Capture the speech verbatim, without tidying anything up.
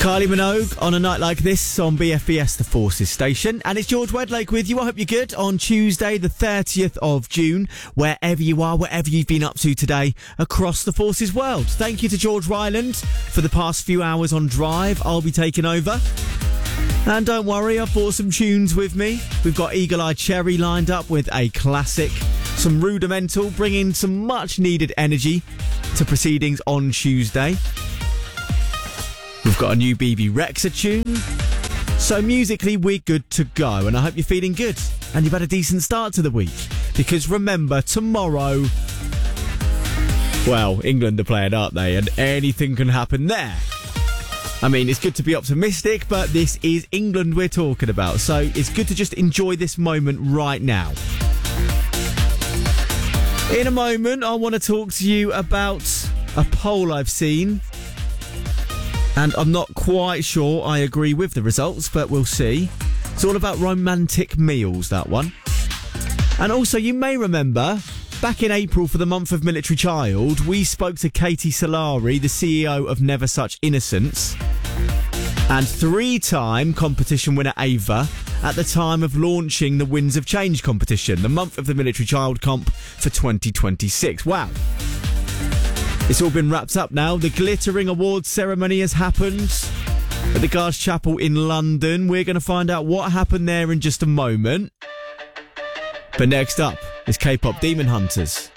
Kylie Minogue on a night like this on B F B S, the Forces station. And it's George Wedlake with you. I hope you're good on Tuesday, the thirtieth of June, wherever you are, whatever you've been up to today across the Forces world. Thank you to George Ryland for the past few hours on Drive. I'll be taking over. And don't worry, I've brought some tunes with me. We've got Eagle Eye Cherry lined up with a classic. Some Rudimental, bringing some much needed energy to proceedings on Tuesday. We've got a new B B Rexha tune. So musically, we're good to go. And I hope you're feeling good. And you've had a decent start to the week. Because remember, tomorrow... Well, England are playing, aren't they? And anything can happen there. I mean, it's good to be optimistic, but this is England we're talking about. So it's good to just enjoy this moment right now. In a moment, I want to talk to you about a poll I've seen. And I'm not quite sure I agree with the results, but we'll see. It's all about romantic meals, that one. And also, you may remember, back in April for the month of Military Child, we spoke to Katie Solari, the C E O of Never Such Innocence, and three-time competition winner Ava at the time of launching the Winds of Change competition, the month of the Military Child comp for twenty twenty-six. Wow. It's all been wrapped up now. The glittering awards ceremony has happened at the Guards Chapel in London. We're going to find out what happened there in just a moment. But next up is K-pop Demon Hunters.